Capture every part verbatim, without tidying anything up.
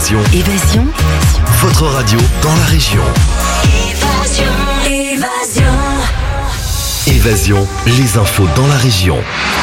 Évasion. Évasion. Votre radio dans la région. Évasion. Évasion. Évasion, les infos dans la région.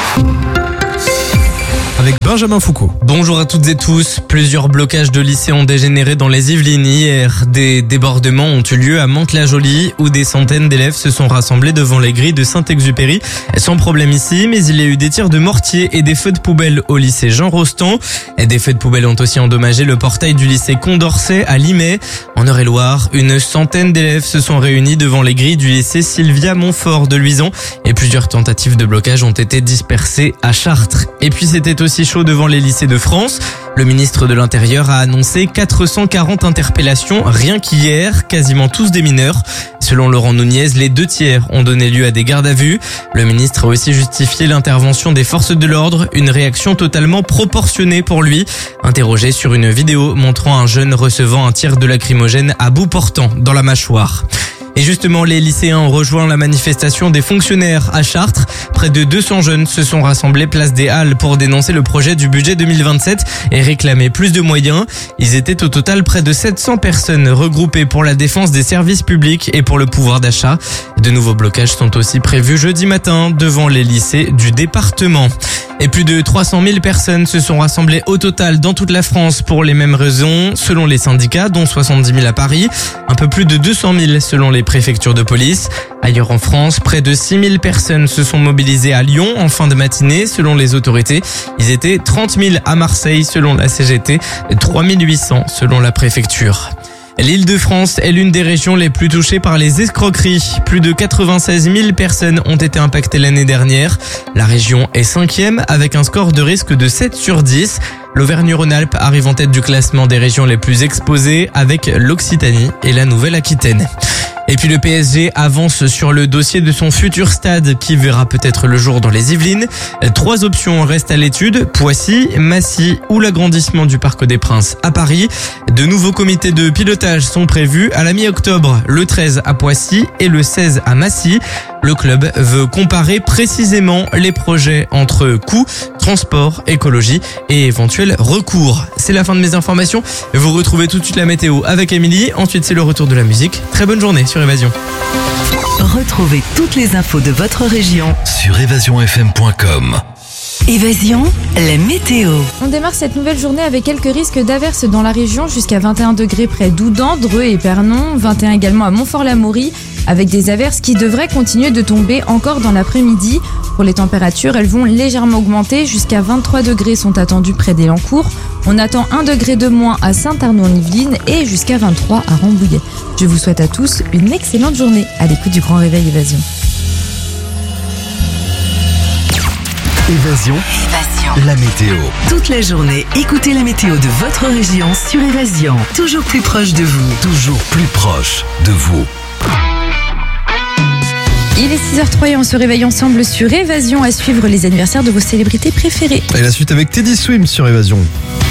Avec Benjamin Foucault. Bonjour à toutes et tous. Plusieurs blocages de lycées ont dégénéré dans les Yvelines hier. Des débordements ont eu lieu à Mantes-la-Jolie où des centaines d'élèves se sont rassemblés devant les grilles de Saint-Exupéry. Sans problème ici, mais il y a eu des tirs de mortier et des feux de poubelle au lycée Jean Rostand. Et des feux de poubelle ont aussi endommagé le portail du lycée Condorcet à Limay. En Eure-et-Loire, une centaine d'élèves se sont réunis devant les grilles du lycée Sylvia Montfort de Luison et plusieurs tentatives de blocage ont été dispersées à Chartres. Et puis c'était aussi chaud devant les lycées de France. Le ministre de l'Intérieur a annoncé quatre cent quarante interpellations rien qu'hier, quasiment tous des mineurs. Selon Laurent Nunez, les deux tiers ont donné lieu à des gardes à vue. Le ministre a aussi justifié l'intervention des forces de l'ordre, une réaction totalement proportionnée pour lui. Interrogé sur une vidéo montrant un jeune recevant un tir de lacrymogène à bout portant dans la mâchoire. Et justement, les lycéens ont rejoint la manifestation des fonctionnaires à Chartres. Près de deux cents jeunes se sont rassemblés place des Halles pour dénoncer le projet du budget deux mille vingt-sept et réclamer plus de moyens. Ils étaient au total près de sept cents personnes regroupées pour la défense des services publics et pour le pouvoir d'achat. De nouveaux blocages sont aussi prévus jeudi matin devant les lycées du département. Et plus de trois cent mille personnes se sont rassemblées au total dans toute la France pour les mêmes raisons, selon les syndicats, dont soixante-dix mille à Paris, un peu plus de deux cent mille selon les préfectures de police. Ailleurs en France, près de six mille personnes se sont mobilisées à Lyon en fin de matinée, selon les autorités. Ils étaient trente mille à Marseille, selon la C G T, et trois mille huit cents selon la préfecture. L'Île-de-France est l'une des régions les plus touchées par les escroqueries. Plus de quatre-vingt-seize mille personnes ont été impactées l'année dernière. La région est cinquième avec un score de risque de sept sur dix. L'Auvergne-Rhône-Alpes arrive en tête du classement des régions les plus exposées avec l'Occitanie et la Nouvelle-Aquitaine. Et puis le P S G avance sur le dossier de son futur stade qui verra peut-être le jour dans les Yvelines. Trois options restent à l'étude, Poissy, Massy ou l'agrandissement du Parc des Princes à Paris. De nouveaux comités de pilotage sont prévus à la mi-octobre, le treize à Poissy et le seize à Massy. Le club veut comparer précisément les projets entre coûts, transport, écologie et éventuels recours. C'est la fin de mes informations. Vous retrouvez tout de suite la météo avec Émilie. Ensuite, c'est le retour de la musique. Très bonne journée sur Évasion. Retrouvez toutes les infos de votre région Sur évasion f m point com. Évasion, la météo. On démarre cette nouvelle journée avec quelques risques d'averses dans la région jusqu'à vingt et un degrés près d'Oudan, Dreux et Pernon, vingt et un également à Montfort-l'Amaury, avec des averses qui devraient continuer de tomber encore dans l'après-midi. Pour les températures, elles vont légèrement augmenter, jusqu'à vingt-trois degrés sont attendus près d'Élancourt. On attend un degré de moins à Saint-Arnaud-en-Yvelines et jusqu'à vingt-trois à Rambouillet. Je vous souhaite à tous une excellente journée à l'écoute du Grand Réveil Évasion. Évasion, Évasion. la météo. Toute la journée, écoutez la météo de votre région sur Évasion. Toujours plus proche de vous. Toujours plus proche de vous. Il est six heures trois et on se réveille ensemble sur Évasion à suivre les anniversaires de vos célébrités préférées. Et la suite avec Teddy Swims sur Évasion.